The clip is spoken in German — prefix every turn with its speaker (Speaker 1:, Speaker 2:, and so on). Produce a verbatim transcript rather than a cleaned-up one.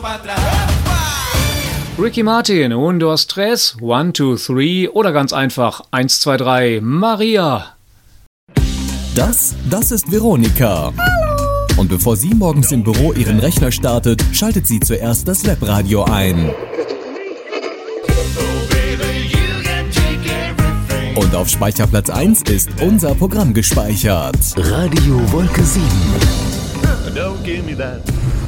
Speaker 1: Ricky Martin, Un, dos, tres, one, two, three oder ganz einfach eins, zwei, drei, Maria.
Speaker 2: Das, das ist Veronika. Hallo. Und bevor sie morgens im Büro ihren Rechner startet, schaltet sie zuerst das Webradio ein. Und auf Speicherplatz eins ist unser Programm gespeichert.
Speaker 3: Radio Wolke sieben.
Speaker 4: Don't give me that.